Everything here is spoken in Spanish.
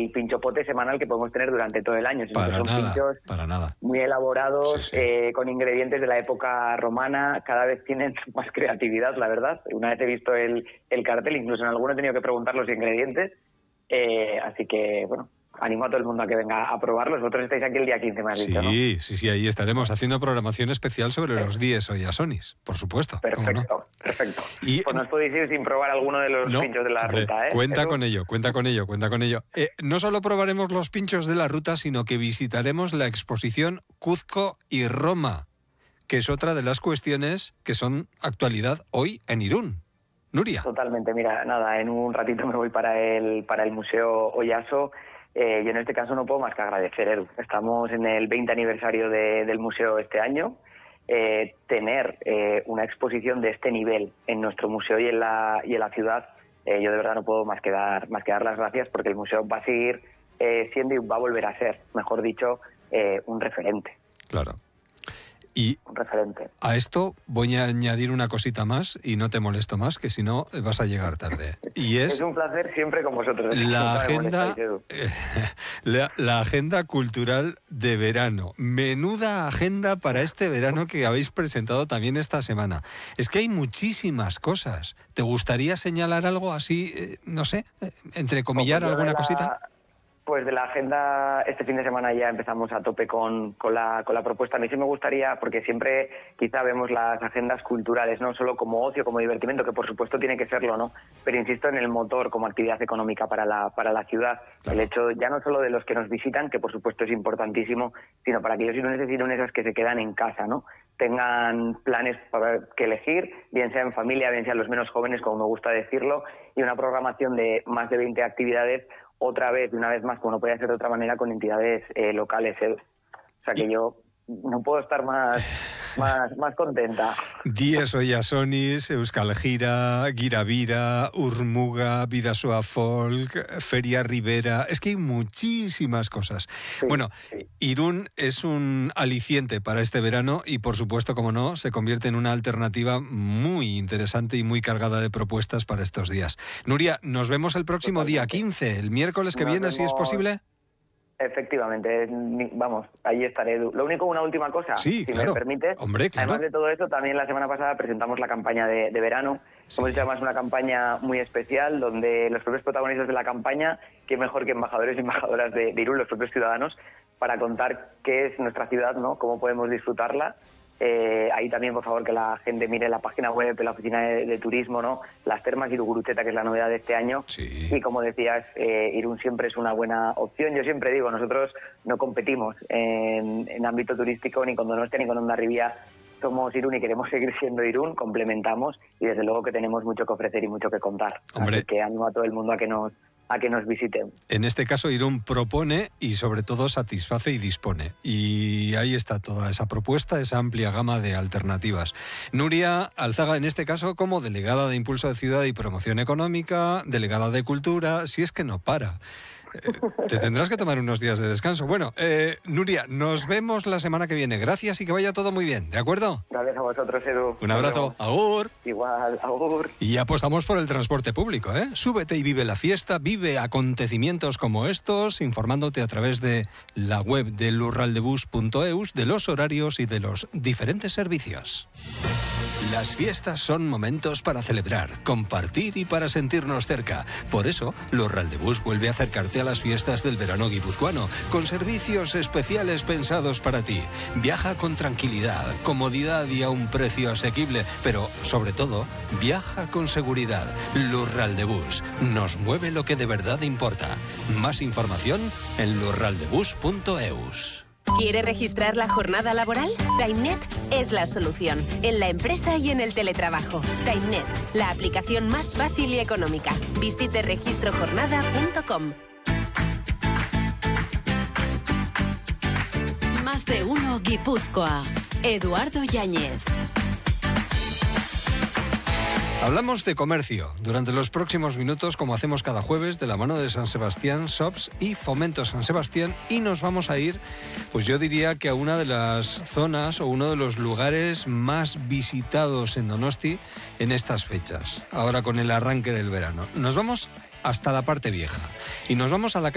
el pinchopote semanal que podemos tener durante todo el año. Para son pinchos nada. muy elaborados, Sí. con ingredientes de la época romana. Cada vez tienen más creatividad, la verdad. Una vez he visto el cartel, incluso en alguno he tenido que preguntar los ingredientes. Así que, bueno, animo a todo el mundo a que venga a probarlos. Vosotros estáis aquí el día 15, me has dicho, ¿no? Sí, ahí estaremos haciendo programación especial sobre los 10 Oyasonis, por supuesto. Perfecto. Y pues no os podéis ir sin probar alguno de los pinchos de la ruta, ¿eh? Cuenta con ello. No solo probaremos los pinchos de la ruta, sino que visitaremos la exposición Cuzco y Roma, que es otra de las cuestiones que son actualidad hoy en Irún. Nuria. Totalmente, mira, nada, en un ratito me voy para el Museo Oyaso. Yo en este caso no puedo más que agradecer, Edu. Estamos en el 20 aniversario del museo este año. Tener una exposición de este nivel en nuestro museo y en la ciudad, yo de verdad no puedo más que dar las gracias, porque el museo va a seguir siendo y va a volver a ser, mejor dicho, un referente. Claro. Y un referente. A esto voy a añadir una cosita más y no te molesto más, que si no vas a llegar tarde. Y es un placer siempre con vosotros. La agenda cultural de verano. Menuda agenda para este verano que habéis presentado también esta semana. Es que hay muchísimas cosas. ¿Te gustaría señalar algo así, no sé, entrecomillar alguna cosita? Pues de la agenda, este fin de semana ya empezamos a tope con la propuesta. A mí sí me gustaría, porque siempre quizá vemos las agendas culturales no solo como ocio, como divertimento, que por supuesto tiene que serlo, ¿no? Pero insisto en el motor como actividad económica para la ciudad. Claro. El hecho ya no solo de los que nos visitan, que por supuesto es importantísimo, sino para aquellos iruneses y irunesas que se quedan en casa, ¿no? Tengan planes que elegir, bien sea en familia, bien sean los menos jóvenes, como me gusta decirlo, y una programación de más de 20 actividades, otra vez, una vez más, como no podía ser de otra manera, con entidades locales. O sea que yo no puedo estar más contenta. 10 Oyasonis, Euskal Gira, Giravira, Urmuga, Bidasoa Folk, Feria Ribera... Es que hay muchísimas cosas. Sí, bueno, sí. Irún es un aliciente para este verano y, por supuesto, como no, se convierte en una alternativa muy interesante y muy cargada de propuestas para estos días. Nuria, nos vemos el próximo día 15, el miércoles que viene, si es posible. Efectivamente, vamos, ahí estaré. Lo único, una última cosa, sí, si claro. me permites. Hombre, claro. Además de todo eso, también la semana pasada presentamos la campaña de verano. Sí. Hemos hecho además una campaña muy especial donde los propios protagonistas de la campaña, que mejor que embajadores y embajadoras de Irún, los propios ciudadanos, para contar qué es nuestra ciudad, ¿no? Cómo podemos disfrutarla. Ahí también, por favor, que la gente mire la página web de la Oficina de Turismo, ¿no? Las termas Irugurucheta, que es la novedad de este año. Sí. Y como decías, Irún siempre es una buena opción. Yo siempre digo, nosotros no competimos en ámbito turístico ni con Donostia ni con Hondarribia. Somos Irún y queremos seguir siendo Irún, complementamos y desde luego que tenemos mucho que ofrecer y mucho que contar. Hombre. Así que animo a todo el mundo a que nos visiten. En este caso, Irún propone y sobre todo satisface y dispone. Y ahí está toda esa propuesta, esa amplia gama de alternativas. Nuria Alzaga, en este caso, como delegada de Impulso de Ciudad y Promoción Económica, delegada de Cultura, si es que no para. Te tendrás que tomar unos días de descanso. Bueno, Nuria, nos vemos la semana que viene. Gracias y que vaya todo muy bien, ¿de acuerdo? Gracias a vosotros, Edu. Un abrazo. Agur. Igual, agur. Y apostamos por el transporte público, ¿eh? Súbete y vive la fiesta, vive acontecimientos como estos, informándote a través de la web de lurraldebus.eus, de los horarios y de los diferentes servicios. Las fiestas son momentos para celebrar, compartir y para sentirnos cerca. Por eso, Lurraldebus vuelve a acercarte a las fiestas del verano guipuzcoano, con servicios especiales pensados para ti. Viaja con tranquilidad, comodidad y a un precio asequible, pero, sobre todo, viaja con seguridad. Lurraldebus nos mueve lo que de verdad importa. Más información en lurraldebus.eus. ¿Quiere registrar la jornada laboral? TimeNet es la solución, en la empresa y en el teletrabajo. TimeNet, la aplicación más fácil y económica. Visite registrojornada.com. Más de uno Guipúzcoa. Eduardo Yáñez. Hablamos de comercio durante los próximos minutos, como hacemos cada jueves, de la mano de San Sebastián Shops y Fomento San Sebastián, y nos vamos a ir, pues yo diría que a una de las zonas o uno de los lugares más visitados en Donosti en estas fechas, ahora con el arranque del verano. Nos vamos hasta la parte vieja y nos vamos a la